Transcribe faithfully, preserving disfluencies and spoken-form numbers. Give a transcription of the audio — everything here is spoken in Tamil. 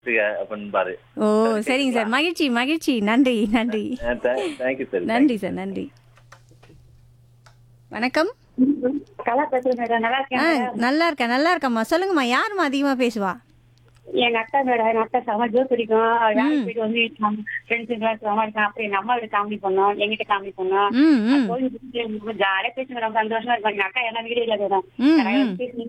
அப்படின்பாரு. ஓ! சார் சரிங்க கேக்குங்களா? சார். மகிழ்ச்சி, மகிழ்ச்சி. நன்றி, நன்றி. அ தே தேங்க் யூ சார். தேங்க் நன்றி யூ சார், சார். நன்றி. வணக்கம். கலா பேசுறேன் மேடம். நல்லா ஆ இருக்கேன் மேடம். நல்லா இருக்கேன், நல்லா இருக்கேம்மா. சொல்லுங்கம்மா, யாரும்மா அதிகமா பேசுவா? எங்க அக்கா மேடம். எங்க அக்கா செம ஜோக் பிடிக்கும். அவ வேலைக்கு ம். போயிட்டு வந்து ஃப்ரெண்ட்ஸுங்களாம் செம இருக்கும். அப்புறம் எங்க அம்மா கிட்ட காமெடி பண்ணோம், எங்கிட்ட காமெடி பண்ணோம். ம், அது ம். போய் ஜாலியா பேசி மேடம். சந்தோஷமா இருக்கும். எங்க அக்கா என்ன வீடியோ இல்லை மேடம். ம், நிறைய ம். பேசி